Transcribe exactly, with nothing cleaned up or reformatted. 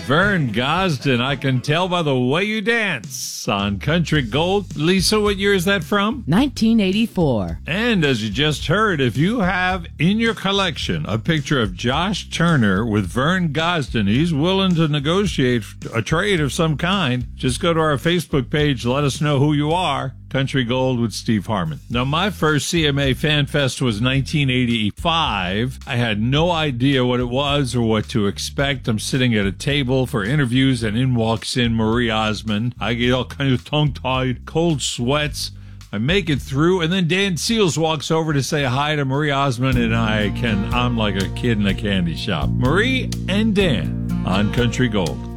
Vern Gosdin, I can tell by the way you dance on Country Gold. Lisa, what year is that from? nineteen eighty-four. And as you just heard, if you have in your collection a picture of Josh Turner with Vern Gosdin, he's willing to negotiate a trade of some kind. Just go to our Facebook page, let us know who you are. Country Gold with Steve Harmon. Now, my first C M A Fan Fest was nineteen eighty-five. I had no idea what it was or what to expect. I'm sitting at a table for interviews, and in walks in Marie Osmond. I get all kind of tongue-tied, cold sweats. I make it through, and then Dan Seals walks over to say hi to Marie Osmond, and I can, I'm like a kid in a candy shop. Marie and Dan on Country Gold.